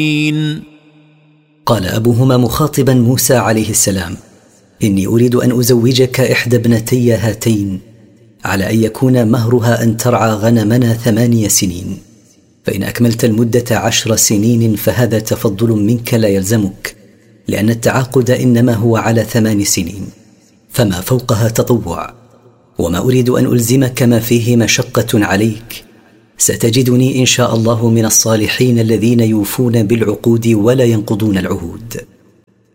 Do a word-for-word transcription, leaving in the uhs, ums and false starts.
قال أبوهما مخاطبا موسى عليه السلام: إني أريد أن أزوجك إحدى ابنتي هاتين على أن يكون مهرها أن ترعى غنمنا ثماني سنين، فإن أكملت المدة عشر سنين فهذا تفضل منك لا يلزمك، لأن التعاقد إنما هو على ثمان سنين، فما فوقها تطوع، وما أريد أن ألزمك ما فيه مشقة عليك، ستجدني إن شاء الله من الصالحين الذين يوفون بالعقود ولا ينقضون العهود.